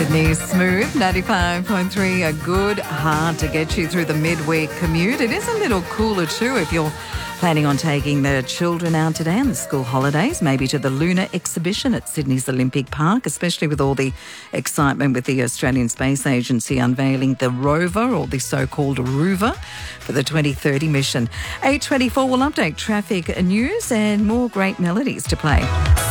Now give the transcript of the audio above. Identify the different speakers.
Speaker 1: Sydney Smooth 95.3, a good hard to get you through the midweek commute. It is a little cooler too if you're planning on taking the children out today on the school holidays, maybe to the lunar exhibition at Sydney's Olympic Park, especially with all the excitement with the Australian Space Agency unveiling the rover, or the so-called Rover, for the 2030 mission. 8:24 will update traffic news and more great melodies to play.